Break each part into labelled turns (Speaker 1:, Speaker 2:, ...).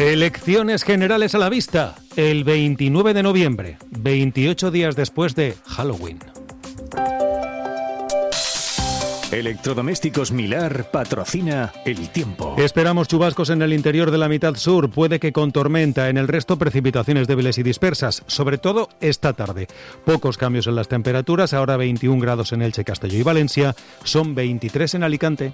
Speaker 1: Elecciones generales a la vista, el 29 de noviembre, 28 días después de Halloween.
Speaker 2: Electrodomésticos Milar patrocina el tiempo.
Speaker 1: Esperamos chubascos en el interior de la mitad sur, puede que con tormenta, en el resto precipitaciones débiles y dispersas, sobre todo esta tarde. Pocos cambios en las temperaturas, ahora 21 grados en Elche, Castelló y Valencia, son 23 en Alicante.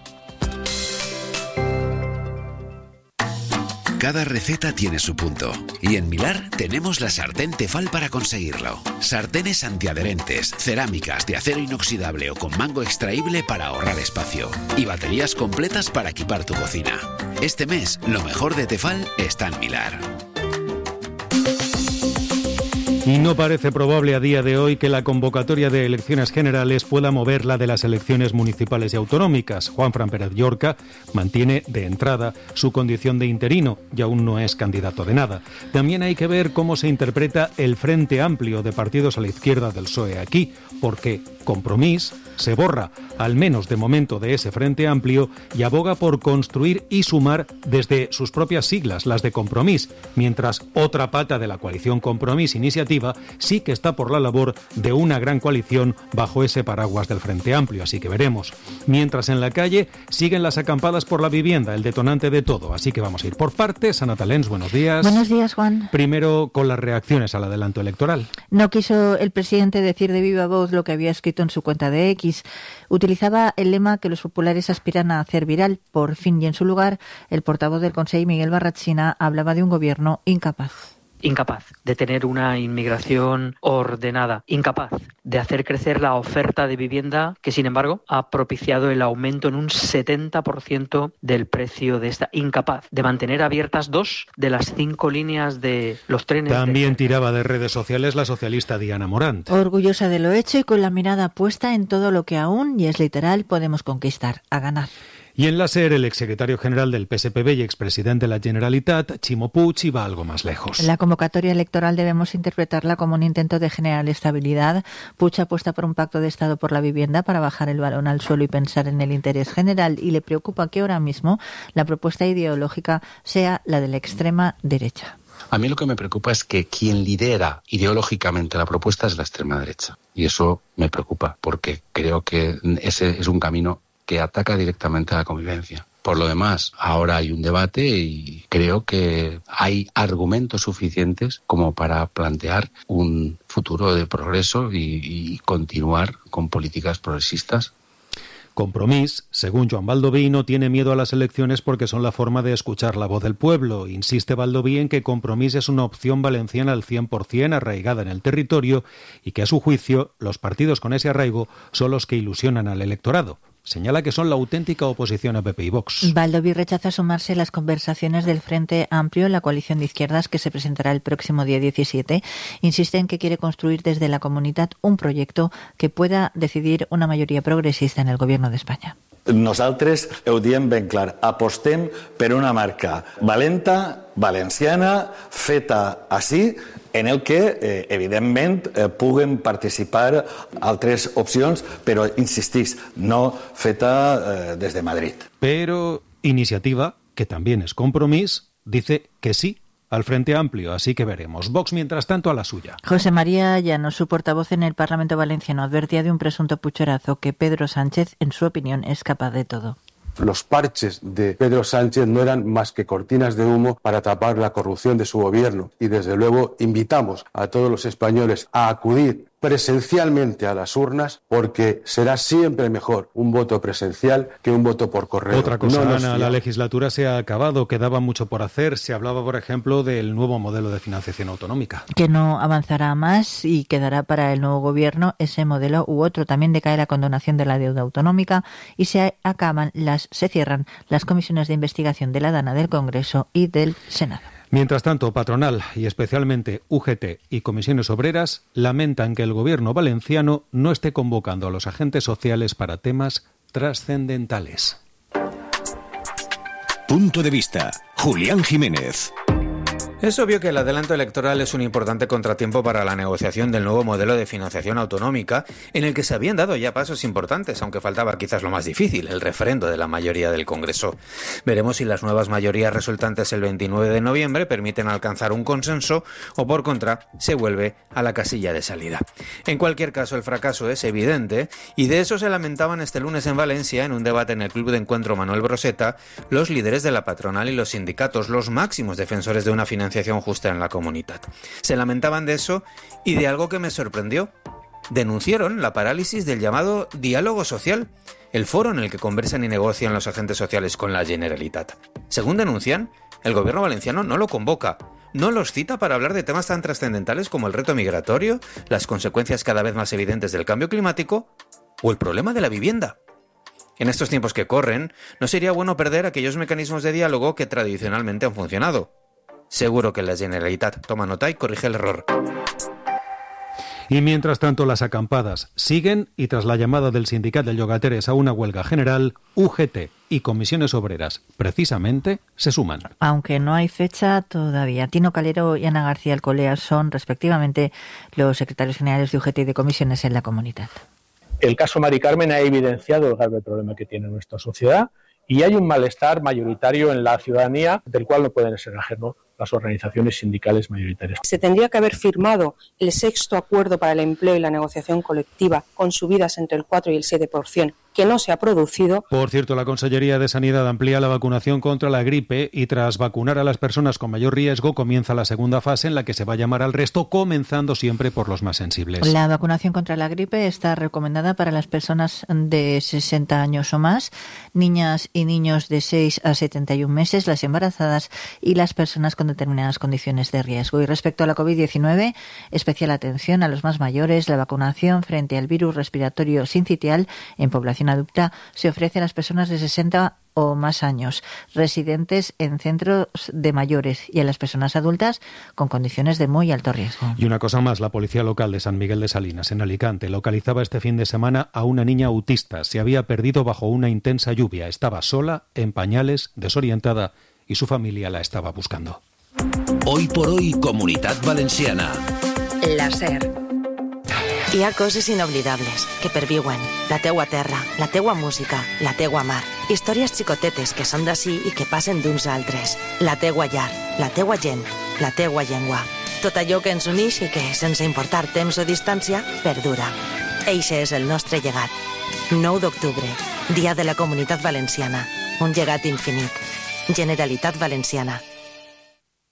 Speaker 3: Cada receta tiene su punto y en Milar tenemos la sartén Tefal para conseguirlo. Sartenes antiadherentes, cerámicas de acero inoxidable o con mango extraíble para ahorrar espacio y baterías completas para equipar tu cocina. Este mes, lo mejor de Tefal está en Milar.
Speaker 1: Y no parece probable a día de hoy que la convocatoria de elecciones generales pueda mover la de las elecciones municipales y autonómicas. Juanfran Pérez Llorca mantiene de entrada su condición de interino y aún no es candidato de nada. También hay que ver cómo se interpreta el Frente Amplio de partidos a la izquierda del PSOE aquí, porque Compromís se borra, al menos de momento, de ese Frente Amplio y aboga por construir y sumar desde sus propias siglas, las de Compromís, mientras otra pata de la coalición Compromís Iniciativa sí que está por la labor de una gran coalición bajo ese paraguas del Frente Amplio, así que veremos. Mientras en la calle siguen las acampadas por la vivienda, el detonante de todo, así que vamos a ir por partes. Ana Talens, buenos días.
Speaker 4: Buenos días, Juan.
Speaker 1: Primero con las reacciones al adelanto electoral.
Speaker 4: No quiso el presidente decir de viva voz lo que había escrito en su cuenta de X. Utilizaba el lema que los populares aspiran a hacer viral. Por fin, y en su lugar, el portavoz del Consell, Miguel Barrachina, hablaba de un gobierno incapaz
Speaker 5: de tener una inmigración ordenada, incapaz de hacer crecer la oferta de vivienda, que sin embargo ha propiciado el aumento en un 70% del precio de esta, incapaz de mantener abiertas 2 de las 5 líneas de los trenes.
Speaker 1: También tiraba de redes sociales la socialista Diana Morant.
Speaker 4: Orgullosa de lo hecho y con la mirada puesta en todo lo que aún, y es literal, podemos conquistar, a ganar.
Speaker 1: Y en la SER, el exsecretario general del PSPB y expresidente de la Generalitat, Ximo Puig, iba algo más lejos.
Speaker 4: La convocatoria electoral debemos interpretarla como un intento de generar estabilidad. Puig apuesta por un pacto de Estado por la vivienda para bajar el balón al suelo y pensar en el interés general, y le preocupa que ahora mismo la propuesta ideológica sea la de la extrema derecha.
Speaker 6: A mí lo que me preocupa es que quien lidera ideológicamente la propuesta es la extrema derecha. Y eso me preocupa, porque creo que ese es un camino que ataca directamente a la convivencia. Por lo demás, ahora hay un debate y creo que hay argumentos suficientes como para plantear un futuro de progreso y continuar con políticas progresistas.
Speaker 1: Compromís, según Joan Baldoví, no tiene miedo a las elecciones porque son la forma de escuchar la voz del pueblo. Insiste Baldoví en que Compromís es una opción valenciana al 100% arraigada en el territorio y que, a su juicio, los partidos con ese arraigo son los que ilusionan al electorado. Señala que son la auténtica oposición a PP y Vox.
Speaker 4: Baldoví rechaza sumarse a las conversaciones del Frente Amplio, la coalición de izquierdas que se presentará el próximo día 17. Insiste en que quiere construir desde la comunidad un proyecto que pueda decidir una mayoría progresista en el gobierno de España.
Speaker 7: Nosaltres ho diem ben clar, apostem per una marca valenta, valenciana, feta ací, en el que, evidentment, puguen participar altres opcions, però, insistís, no feta des de Madrid.
Speaker 1: Pero Iniciativa, que también es Compromís, dice que sí al Frente Amplio, así que veremos. Vox, mientras tanto, a la suya.
Speaker 4: José María Llanos, su portavoz en el Parlamento valenciano, advertía de un presunto pucherazo que Pedro Sánchez, en su opinión, es capaz de todo.
Speaker 8: Los parches de Pedro Sánchez no eran más que cortinas de humo para tapar la corrupción de su gobierno, y desde luego invitamos a todos los españoles a acudir presencialmente a las urnas, porque será siempre mejor un voto presencial que un voto por correo.
Speaker 1: Otra cosa, Ana, la legislatura se ha acabado, quedaba mucho por hacer. Se hablaba, por ejemplo, del nuevo modelo de financiación autonómica.
Speaker 4: Que no avanzará más y quedará para el nuevo gobierno ese modelo u otro. También decae la condonación de la deuda autonómica y se cierran las comisiones de investigación de la DANA, del Congreso y del Senado.
Speaker 1: Mientras tanto, patronal y especialmente UGT y comisiones obreras lamentan que el gobierno valenciano no esté convocando a los agentes sociales para temas trascendentales.
Speaker 2: Punto de vista. Julián Jiménez.
Speaker 9: Es obvio que el adelanto electoral es un importante contratiempo para la negociación del nuevo modelo de financiación autonómica, en el que se habían dado ya pasos importantes, aunque faltaba quizás lo más difícil, el referendo de la mayoría del Congreso. Veremos si las nuevas mayorías resultantes el 29 de noviembre permiten alcanzar un consenso o, por contra, se vuelve a la casilla de salida. En cualquier caso, el fracaso es evidente, y de eso se lamentaban este lunes en Valencia, en un debate en el Club de Encuentro Manuel Broseta, los líderes de la patronal y los sindicatos, los máximos defensores de una financiación justa en la comunidad. Se lamentaban de eso y de algo que me sorprendió. Denunciaron la parálisis del llamado diálogo social, el foro en el que conversan y negocian los agentes sociales con la Generalitat. Según denuncian, el gobierno valenciano no lo convoca, no los cita para hablar de temas tan trascendentales como el reto migratorio, las consecuencias cada vez más evidentes del cambio climático o el problema de la vivienda. En estos tiempos que corren, no sería bueno perder aquellos mecanismos de diálogo que tradicionalmente han funcionado. Seguro que la Generalitat toma nota y corrige el error.
Speaker 1: Y mientras tanto, las acampadas siguen y tras la llamada del sindicat de llogateres a una huelga general, UGT y comisiones obreras, precisamente, se suman.
Speaker 4: Aunque no hay fecha todavía. Tino Calero y Ana García Alcolea son, respectivamente, los secretarios generales de UGT y de comisiones en la comunidad.
Speaker 10: El caso Mari Carmen ha evidenciado el grave problema que tiene nuestra sociedad y hay un malestar mayoritario en la ciudadanía del cual no pueden ser ajenos las organizaciones sindicales mayoritarias.
Speaker 11: Se tendría que haber firmado el 6º acuerdo para el empleo y la negociación colectiva con subidas entre el 4 y el 7%, que no se ha producido.
Speaker 1: Por cierto, la Consellería de Sanidad amplía la vacunación contra la gripe y tras vacunar a las personas con mayor riesgo comienza la segunda fase en la que se va a llamar al resto, comenzando siempre por los más sensibles.
Speaker 4: La vacunación contra la gripe está recomendada para las personas de 60 años o más, niñas y niños de 6 a 71 meses, las embarazadas y las personas con determinadas condiciones de riesgo. Y respecto a la COVID-19, especial atención a los más mayores. La vacunación frente al virus respiratorio sincitial en población adulta se ofrece a las personas de 60 o más años, residentes en centros de mayores y a las personas adultas con condiciones de muy alto riesgo.
Speaker 1: Y una cosa más, la policía local de San Miguel de Salinas, en Alicante, localizaba este fin de semana a una niña autista. Se había perdido bajo una intensa lluvia. Estaba sola, en pañales, desorientada y su familia la estaba buscando.
Speaker 3: Hoy por hoy, Comunitat Valenciana.
Speaker 12: La SER. Hi ha coses inoblidables que perviuen. La teua terra, la teua música, la teua mar. Històries xicotetes que són d'ací i que passen d'uns altres. La teua llar, la teua gent, la teua llengua. Tot allò que ens uneix i que, sense importar temps o distància, perdura. Eixe és el nostre llegat. 9 d'octubre, Dia de la Comunitat Valenciana. Un llegat infinit. Generalitat Valenciana.